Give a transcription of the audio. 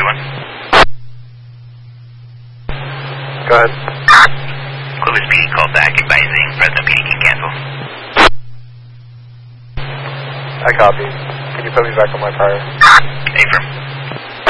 2-1. Go ahead. Clovis PD called back advising Fresno PD can cancel. I copy. Can you put me back on my prior? Affirm.